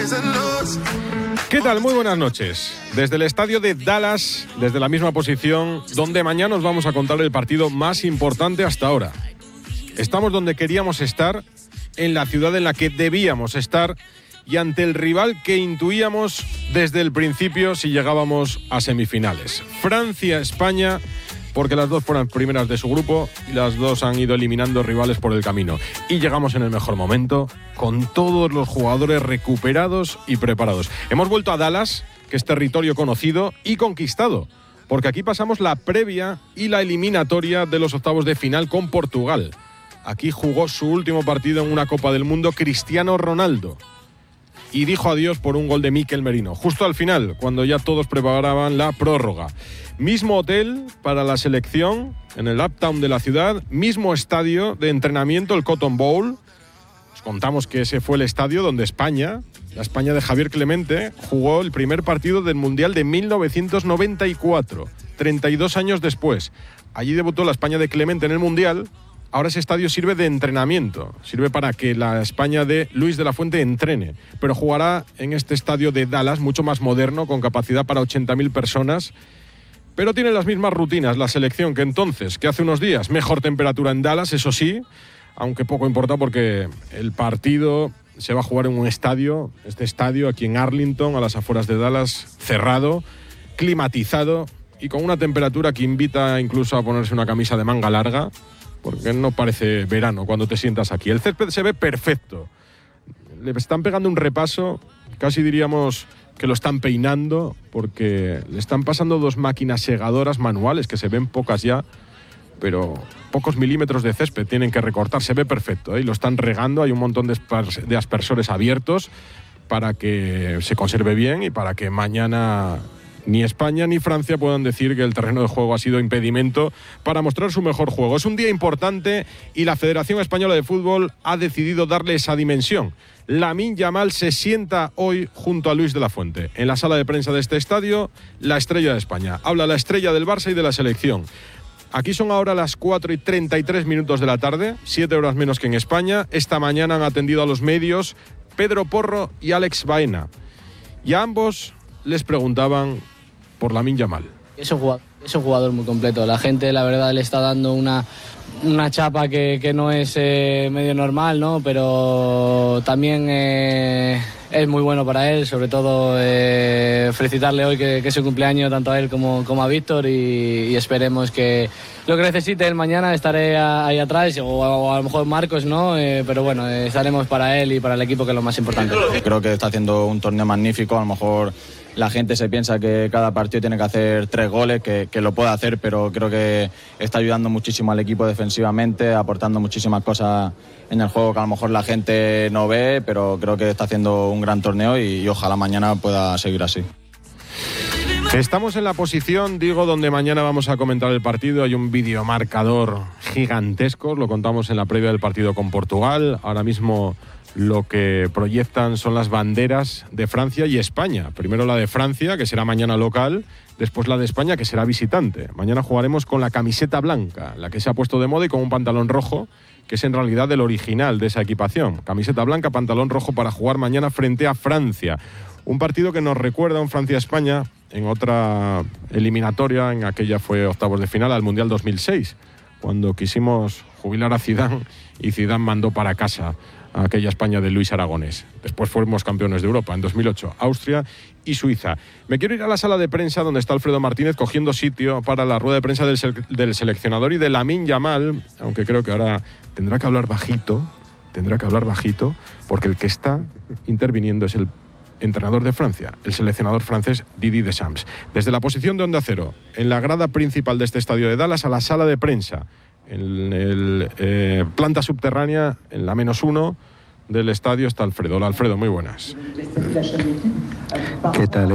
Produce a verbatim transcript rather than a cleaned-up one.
¿Qué tal? Muy buenas noches. Desde el estadio de Dallas, desde la misma posición, donde mañana os vamos a contar el partido más importante hasta ahora. Estamos donde queríamos estar, en la ciudad en la que debíamos estar y ante el rival que intuíamos desde el principio si llegábamos a semifinales. Francia-España, porque las dos fueron primeras de su grupo y las dos han ido eliminando rivales por el camino. Y llegamos en el mejor momento, con todos los jugadores recuperados y preparados. Hemos vuelto a Dallas, que es territorio conocido y conquistado, porque aquí pasamos la previa y la eliminatoria de los octavos de final con Portugal. Aquí jugó su último partido en una Copa del Mundo Cristiano Ronaldo y dijo adiós por un gol de Mikel Merino, justo al final, cuando ya todos preparaban la prórroga. Mismo hotel para la selección en el uptown de la ciudad, mismo estadio de entrenamiento, el Cotton Bowl. Os contamos que ese fue el estadio donde España, la España de Javier Clemente, jugó el primer partido del Mundial de mil novecientos noventa y cuatro, treinta y dos años después. Allí debutó la España de Clemente en el Mundial. Ahora ese estadio sirve de entrenamiento, sirve para que la España de Luis de la Fuente entrene, pero jugará en este estadio de Dallas, mucho más moderno, con capacidad para ochenta mil personas, pero tiene las mismas rutinas la selección que entonces, que hace unos días. Mejor temperatura en Dallas, eso sí, aunque poco importa porque el partido se va a jugar en un estadio, este estadio aquí en Arlington, a las afueras de Dallas, cerrado, climatizado y con una temperatura que invita incluso a ponerse una camisa de manga larga, porque no parece verano cuando te sientas aquí. El césped se ve perfecto. Le están pegando un repaso, casi diríamos que lo están peinando, porque le están pasando dos máquinas segadoras manuales, que se ven pocas ya, pero pocos milímetros de césped tienen que recortar. Se ve perfecto, ¿eh? Y lo están regando, hay un montón de, espars- de aspersores abiertos para que se conserve bien y para que mañana ni España ni Francia puedan decir que el terreno de juego ha sido impedimento para mostrar su mejor juego. Es un día importante y la Federación Española de Fútbol ha decidido darle esa dimensión. Lamine Yamal se sienta hoy junto a Luis de la Fuente. En la sala de prensa de este estadio, la estrella de España. Habla la estrella del Barça y de la selección. Aquí son ahora las cuatro y treinta y tres minutos de la tarde, siete horas menos que en España. Esta mañana han atendido a los medios Pedro Porro y Alex Baena. Y a ambos les preguntaban por Lamine Yamal. Es un jugador, es un jugador muy completo. La gente, la verdad, le está dando una, una chapa que, que no es eh, medio normal, ¿no? Pero también eh, es muy bueno para él. Sobre todo eh, felicitarle hoy que, que es su cumpleaños, tanto a él como, como a Víctor, y, y esperemos que lo que necesite él mañana estaré a, ahí atrás, o, o a lo mejor Marcos, ¿no? Eh, pero bueno, eh, estaremos para él y para el equipo, que es lo más importante. Creo que está haciendo un torneo magnífico. A lo mejor la gente se piensa que cada partido tiene que hacer tres goles, que, que lo puede hacer, pero creo que está ayudando muchísimo al equipo defensivamente, aportando muchísimas cosas en el juego que a lo mejor la gente no ve, pero creo que está haciendo un gran torneo y, y ojalá mañana pueda seguir así. Estamos en la posición, digo, donde mañana vamos a comentar el partido. Hay un videomarcador gigantesco, lo contamos en la previa del partido con Portugal. Ahora mismo lo que proyectan son las banderas de Francia y España. Primero la de Francia, que será mañana local, después la de España, que será visitante. Mañana jugaremos con la camiseta blanca, la que se ha puesto de moda, y con un pantalón rojo, que es en realidad el original de esa equipación. Camiseta blanca, pantalón rojo, para jugar mañana frente a Francia. Un partido que nos recuerda a un Francia-España en otra eliminatoria, en aquella fue octavos de final, al Mundial dos mil seis, cuando quisimos jubilar a Zidane y Zidane mandó para casa a aquella España de Luis Aragonés. Después fuimos campeones de Europa en dos mil ocho, Austria y Suiza. Me quiero ir a la sala de prensa donde está Alfredo Martínez cogiendo sitio para la rueda de prensa del, se- del seleccionador y de Lamine Yamal, aunque creo que ahora tendrá que hablar bajito, tendrá que hablar bajito, porque el que está interviniendo es el entrenador de Francia, el seleccionador francés Didier Deschamps. Desde la posición de Onda Cero, en la grada principal de este estadio de Dallas, a la sala de prensa, en el eh, planta subterránea, en la menos uno del estadio, está Alfredo. Hola, Alfredo, muy buenas. ¿Qué tal?